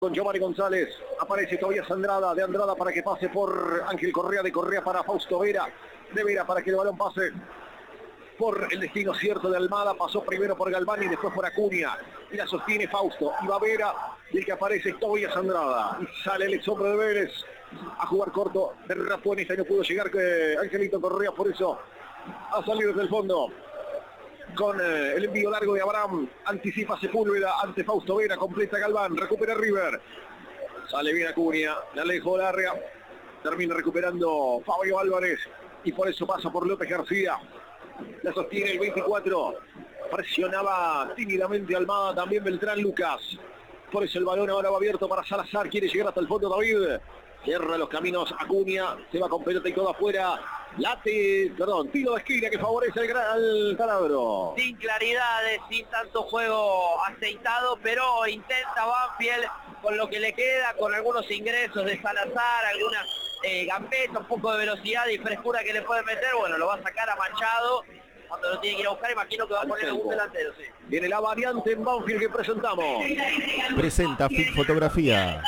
Con Giovanni González, aparece Tobias Andrada, de Andrada para que pase por Ángel Correa, de Correa para Fausto Vera, de Vera para que el balón pase por el destino cierto de Almada, pasó primero por Galván y después por Acuña, y la sostiene Fausto, y va Vera, y el que aparece es Tobias Andrada, y sale el exhombre de Vélez a jugar corto, derrapó en esta y no pudo llegar Angelito Correa, por eso ha salido desde el fondo. Con el envío largo de Abraham, anticipa Sepúlveda ante Fausto Vera, completa Galván, recupera River, sale bien Acuña, la alejó larga, termina recuperando Fabio Álvarez y por eso pasa por López García, la sostiene el 24, presionaba tímidamente Almada, también Beltrán Lucas, por eso el balón ahora va abierto para Salazar, quiere llegar hasta el fondo David, cierra los caminos Acuña, se va con pelota y todo afuera. Tiro de esquina que favorece al Taladro. Sin claridades, sin tanto juego aceitado, pero intenta Banfield con lo que le queda, con algunos ingresos de Salazar, algunas gambetas, un poco de velocidad y frescura que le puede meter. Bueno, lo va a sacar a Machado cuando lo tiene que ir a buscar, imagino que va a poner algún delantero. Sí. Viene la variante en Banfield que presentamos. Presenta FIC Fotografía.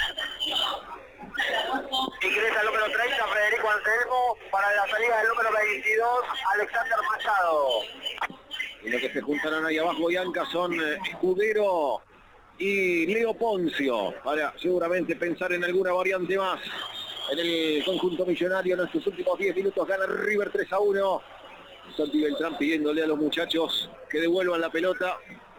Ingresa el número 30, Federico Anselmo, para la salida del número 22, Alexander Machado. Y lo que se juntaron ahí abajo, Bianca, son Escudero y Leo Poncio, para seguramente pensar en alguna variante más. En el conjunto millonario, en estos últimos 10 minutos, gana River 3-1. Santi Beltrán pidiéndole a los muchachos que devuelvan la pelota.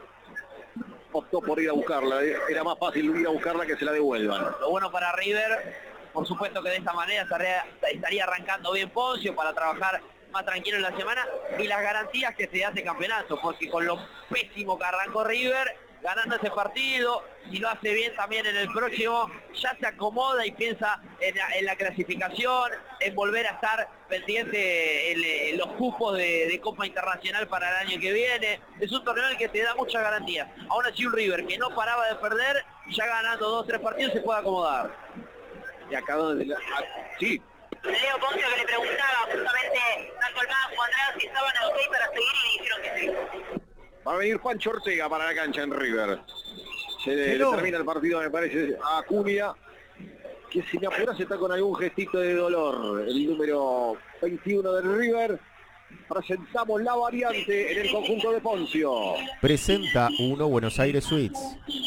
Optó por ir a buscarla, era más fácil ir a buscarla que se la devuelvan. Lo bueno para River, por supuesto que de esta manera estaría arrancando bien Poncio para trabajar más tranquilo en la semana y las garantías que se da este campeonato, porque con lo pésimo que arrancó River, ganando ese partido, si lo hace bien también en el próximo, ya se acomoda y piensa en la clasificación, en volver a estar pendiente en los cupos de Copa Internacional para el año que viene. Es un torneo en el que te da muchas garantías. Aún así un River que no paraba de perder, ya ganando 2 o 3 partidos se puede acomodar. Y acá donde... sí. Leo Poncio que le preguntaba justamente tanto el Mago Andrés si estaban ok para seguir y dijeron que sí. Va a venir Pancho Ortega para la cancha en River. Se le termina el partido, me parece, a Acuña, que si me apuras está con algún gestito de dolor. El número 21 del River. Presentamos la variante en el conjunto de Poncio. Presenta Uno Buenos Aires Suites.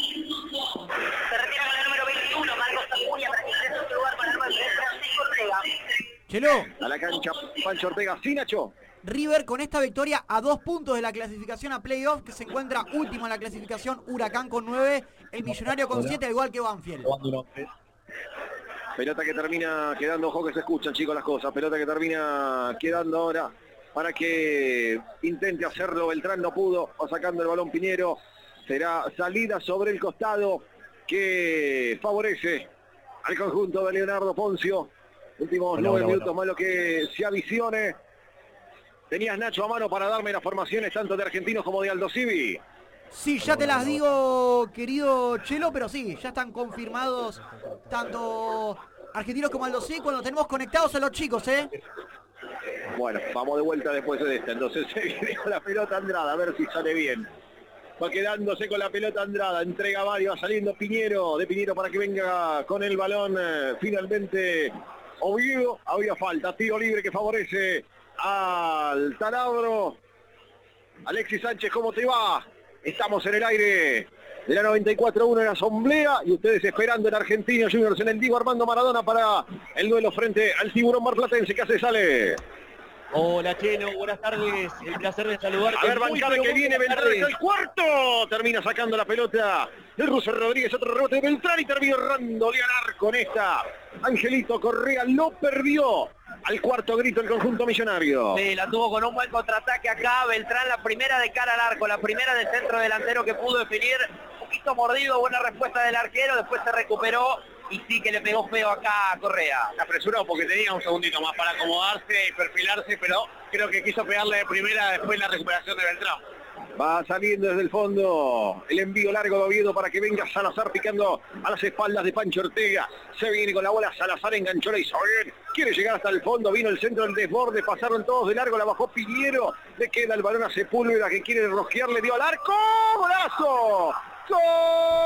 Se retira con el número 21, Marcos Acuña, para que ingrese a su lugar con el número 3, Francisco Ortega. Chelo, A la cancha Pancho Ortega. Sí, Nacho. River con esta victoria a 2 puntos de la clasificación a playoff, que se encuentra último en la clasificación, Huracán con 9, el Millonario con 7, al igual que Banfield. Pelota que termina quedando, ojo que se escuchan, chicos, las cosas. Pelota que termina quedando ahora para que intente hacerlo. Beltrán no pudo, va sacando el balón Piñero. Será salida sobre el costado que favorece al conjunto de Leonardo Poncio. Últimos 9 minutos más lo que se avisione. Tenías, Nacho, a mano para darme las formaciones tanto de Argentinos como de Aldo Civi. Sí, ya te las digo, querido Chelo, pero sí, ya están confirmados tanto Argentinos como Aldo Civi cuando tenemos conectados a los chicos, ¿eh? Bueno, vamos de vuelta después de esta. Entonces se viene con la pelota Andrada, a ver si sale bien. Va quedándose con la pelota Andrada, entrega Mario, va saliendo Piñero, de Piñero para que venga con el balón. Finalmente Oviedo, había falta, tiro libre que favorece al Taladro. Alexis Sánchez, ¿cómo te va? Estamos en el aire de la 94.1 en la Asamblea y ustedes esperando en Argentinos Juniors en el Diego Armando Maradona para el duelo frente al Tiburón Marplatense. ¿Qué hace? Sale. Hola Chelo, buenas tardes, el placer de saludarte. A ver, bancada que viene, Beltrán está el cuarto, termina sacando la pelota el ruso Rodríguez, otro rebote de Beltrán y termina errándole al arco en esta. Angelito Correa lo perdió al cuarto grito el conjunto millonario. Sí, la tuvo con un buen contraataque acá, Beltrán, la primera de cara al arco, la primera del centro delantero que pudo definir, un poquito mordido, buena respuesta del arquero, después se recuperó y sí que le pegó feo acá a Correa. Apresurado porque tenía un segundito más para acomodarse y perfilarse, pero creo que quiso pegarle de primera después la recuperación de Beltrán. Va saliendo desde el fondo el envío largo de Oviedo para que venga Salazar picando a las espaldas de Pancho Ortega. Se viene con la bola, Salazar enganchó, la hizo bien. Quiere llegar hasta el fondo, vino el centro del desborde, pasaron todos de largo, la bajó Piñero. Le queda el balón a Sepúlveda que quiere rosquear, le dio al arco. ¡Golazo! ¡Gol!